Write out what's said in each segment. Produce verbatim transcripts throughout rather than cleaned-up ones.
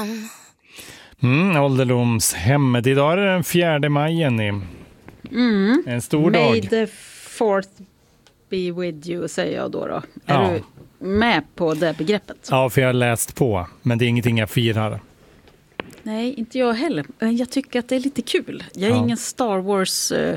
hem. Mm, ålderdomshemmet. Idag är det den fjärde maj, Jenny. Mm. En stor May dag. May the fourth be with you, säger jag då. då. Ja. Är du med på det begreppet? Ja, för jag har läst på. Men det är ingenting jag firar. Nej, inte jag heller. Men jag tycker att det är lite kul. Jag är Ja. ingen Star Wars, eh,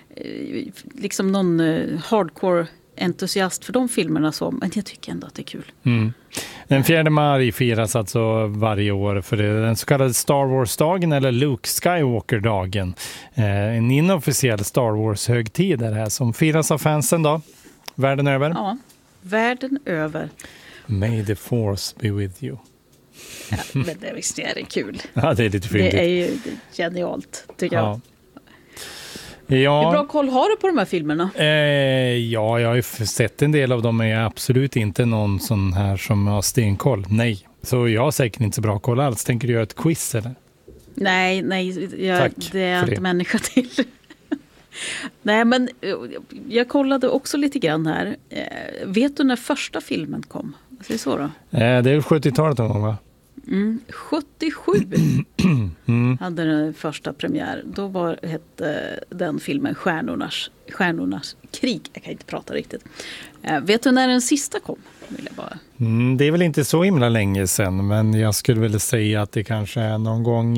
liksom någon eh, hardcore entusiast för de filmerna. Så, men jag tycker ändå att det är kul. Mm. Den fjärde maj firas alltså varje år för det, den så kallade Star Wars-dagen eller Luke Skywalker-dagen. Eh, en inofficiell Star Wars-högtid är det här som firas av fansen då, världen över. Ja, världen över. May the force be with you. Ja, men det visst är det kul. Ja, det är lite fyndigt. Det är ju genialt, tycker jag. Ja. Ja. Hur bra koll har du på de här filmerna? Eh, ja, jag har ju sett en del av dem, men jag är absolut inte någon sån här som har stenkoll. Nej, så jag har säkert inte så bra koll alls. Tänker du göra ett quiz eller? Nej, nej, jag, Tack det är för inte det. människa till. Nej, men jag kollade också lite grann här. Eh, vet du när första filmen kom? Vad är så då? Eh, det är sjuttiotalet någon gång, va? Mm, sjuttiosju Mm. hade den första premiär. Då var hette den filmen Stjärnornas, Stjärnornas krig. Jag kan inte prata riktigt. Eh, vet du när den sista kom? Vill jag bara. Mm, det är väl inte så himla länge sedan, men jag skulle väl säga att det kanske är någon gång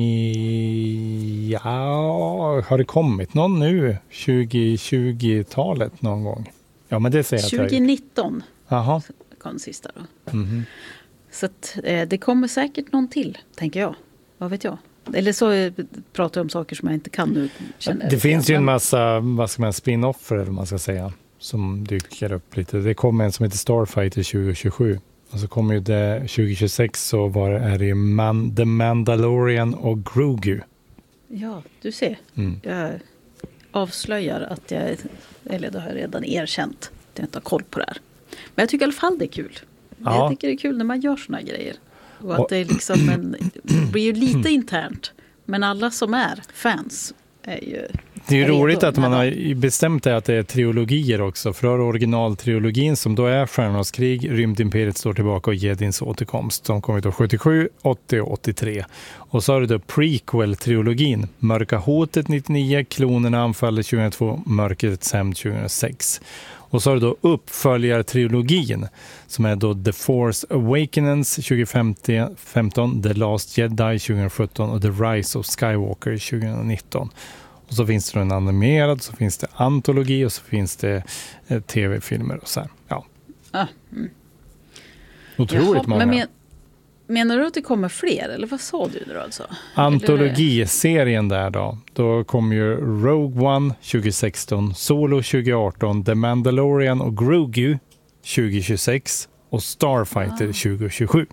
i... Ja, har det kommit någon nu? tjugo-tjugotalet någon gång? Ja, men det säger jag att jag har gjort. tjugonitton Jaha. kom den sista då. Mhm. Så att, eh, det kommer säkert någon till, tänker jag. Vad vet jag? Eller så eh, pratar jag om saker som jag inte kan nu. Känner Det finns ju en men- massa, vad ska man, spin-offer eller vad man ska säga, som dyker upp lite. Det kommer en som heter Starfighter tjugo tjugosju. Och så kommer ju det tjugo tjugosex, så var det, är det ju Man, The Mandalorian och Grogu. Ja, du ser. Mm. Jag avslöjar att jag, eller det har jag redan erkänt, att jag inte har koll på det här. Men jag tycker i alla fall det är kul. Ja. Jag tycker det är kul när man gör såna här grejer. Och att Och- det är liksom en, det blir ju lite internt. Men alla som är fans är ju... Det är ju redo roligt att man när har bestämt det att det är trilogier också. För originaltrilogin som då är Stjärnornas krig, Rymdimperiet står tillbaka och Jedins återkomst. Som kom ut då sjuttiosju, åttio och åttiotre. Och så har du då prequel-trilogin. Mörka hotet nittionio, Klonerna anfaller tjugohundratvå, Mörkrets hämnd tjugohundrasex. Och så har du då uppföljartrilogin som är då The Force Awakens tjugohundrafemton, The Last Jedi tjugosjutton och The Rise of Skywalker tjugonitton. Och så finns det en animerad, så finns det antologi och så finns det eh, tv-filmer och så här. Ja. Ah, mm. Otroligt Jaha, många. men men, menar du att det kommer fler? Eller vad sa du nu alltså? Antologiserien där då. Då kom ju Rogue One tjugo sexton, Solo tjugo arton, The Mandalorian och Grogu tjugo tjugosex och Starfighter Ah. tjugo tjugosju.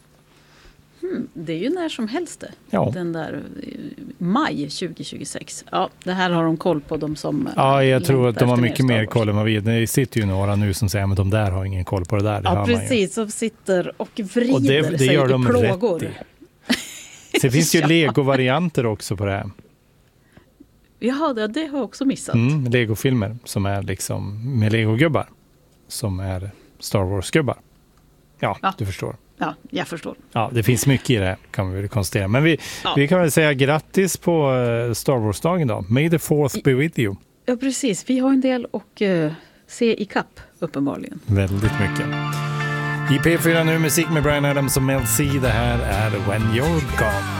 Hmm, det är ju när som helst det. Ja. Den där eh, maj tjugo tjugosex. Ja, det här har de koll på, de som... Ja, jag eh, tror att längtar de har efter mycket Star mer Wars. koll än vad vi. Det sitter ju några nu som säger att de där har ingen koll på det där. Det hör Ja, man ju. precis. Som sitter och vrider Och det, det sig gör i de plågor. rätt i. Sen finns det ju Ja. Lego-varianter också på det här. Jaha, det, det har jag också missat. Mm, Lego-filmer som är liksom med Lego-gubbar. Som är Star Wars-gubbar. Ja, Ja. du förstår. Ja, jag förstår. Ja, det finns mycket i det kan vi väl konstatera. Men vi, Ja. vi kan väl säga grattis på eh, Star Wars-dagen då. May the fourth be with you. Ja, precis. Vi har en del att uh, se i kapp, uppenbarligen. Väldigt mycket. I P fyra nu musik med Bryan Adams och Mel C. Det här är When You're Gone.